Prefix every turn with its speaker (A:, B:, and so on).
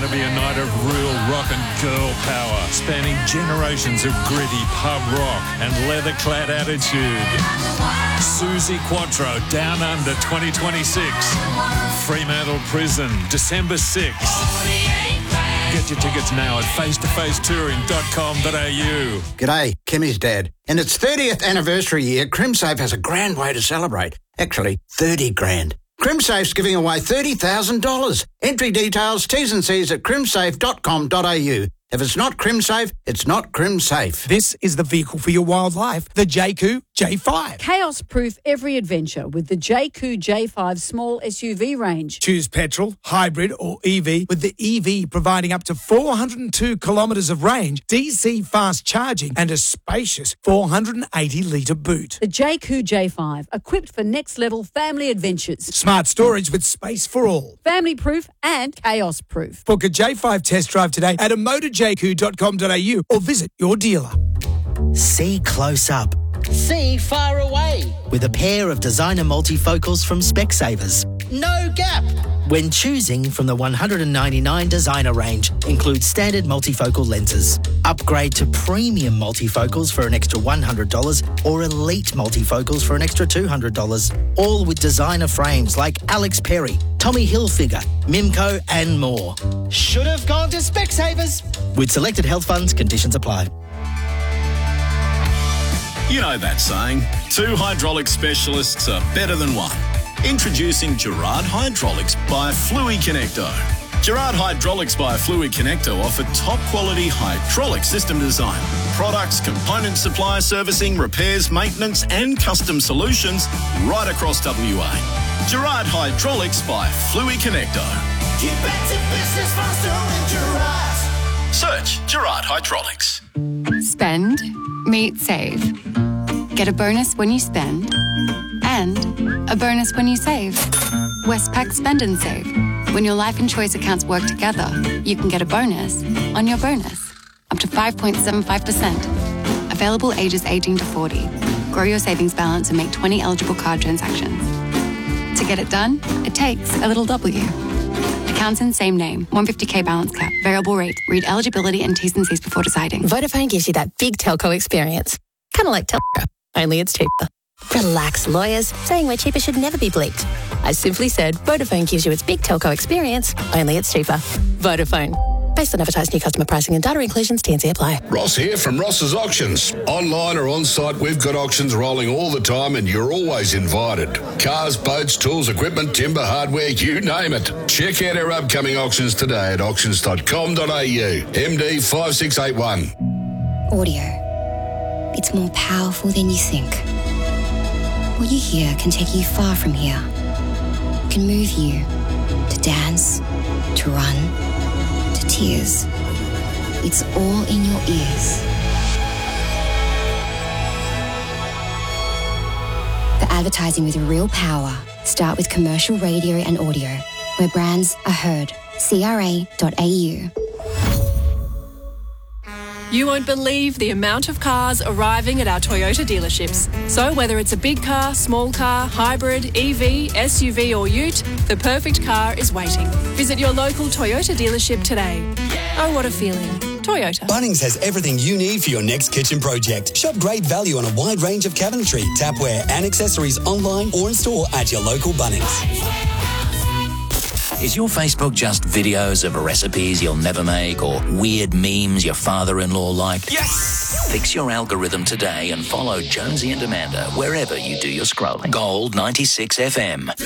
A: to be a night of real rock and girl power, spanning generations of gritty pub rock and leather-clad attitude. Susie Quattro, Down Under 2026. Fremantle Prison, December 6th. Get your tickets now at facetofacetouring.com.au.
B: G'day, Kimmy's dad. In its 30th anniversary year, CrimSafe has a grand way to celebrate. Actually, 30 grand. CrimSafe's giving away $30,000. Entry details, T's and C's at crimsafe.com.au. If it's not CrimSafe, it's not CrimSafe.
C: This is the vehicle for your wildlife, the Jayco J5.
D: Chaos-proof every adventure with the Jayco J5 small SUV range.
C: Choose petrol, hybrid or EV, with the EV providing up to 402 kilometres of range, DC fast charging and a spacious 480-litre boot.
D: The Jayco J5, equipped for next-level family adventures.
C: Smart storage with space for all.
D: Family-proof and chaos-proof.
C: Book a J5 test drive today at motorjayco.com.au or visit your dealer.
E: See close up.
F: See far away.
E: With a pair of designer multifocals from Specsavers.
F: No gap.
E: When choosing from the 199 designer range, includes standard multifocal lenses. Upgrade to premium multifocals for an extra $100 or elite multifocals for an extra $200. All with designer frames like Alex Perry, Tommy Hilfiger, Mimco and more.
F: Should have gone to Specsavers.
E: With selected health funds, conditions apply.
G: You know that saying, two hydraulic specialists are better than one. Introducing Gerard Hydraulics by Fluid Connecto. Gerard Hydraulics by Fluid Connecto offer top quality hydraulic system design, products, component supply, servicing, repairs, maintenance and custom solutions right across WA. Gerard Hydraulics by Fluid Connecto.
H: Get back to business faster with Gerard.
G: Search Gerard Hydraulics.
I: Spend, meet, save. Get a bonus when you spend and a bonus when you save. Westpac Spend and Save. When your life and choice accounts work together, you can get a bonus on your bonus. Up to 5.75%. Available ages 18 to 40. Grow your savings balance and make 20 eligible card transactions. To get it done, it takes a little W. Accounts in same name. 150k balance cap. Variable rate. Read eligibility and T's and C's before deciding.
J: Vodafone gives you that big telco experience. Kind of like Telstra, only it's cheaper. Relax, lawyers. Saying we're cheaper should never be bleeped. I simply said Vodafone gives you its big telco experience, only it's cheaper. Vodafone. Based on advertised new customer pricing and data inclusions, T&C apply.
K: Ross here from Ross's Auctions. Online or on-site, we've got auctions rolling all the time and you're always invited. Cars, boats, tools, equipment, timber, hardware, you name it. Check out our upcoming auctions today at auctions.com.au. MD 5681.
L: Audio. It's more powerful than you think. What you hear can take you far from here. It can move you to dance, to run, to tears. It's all in your ears. For advertising with real power, start with commercial radio and audio, where brands are heard. CRA.au.
M: You won't believe the amount of cars arriving at our Toyota dealerships. So whether it's a big car, small car, hybrid, EV, SUV or ute, the perfect car is waiting. Visit your local Toyota dealership today. Oh, what a feeling. Toyota.
N: Bunnings has everything you need for your next kitchen project. Shop great value on a wide range of cabinetry, tapware and accessories online or in store at your local Bunnings.
O: Is your Facebook just videos of recipes you'll never make or weird memes your father-in-law liked?
G: Yes!
O: Fix your algorithm today and follow Jonesy and Amanda wherever you do your scrolling. Gold 96 FM.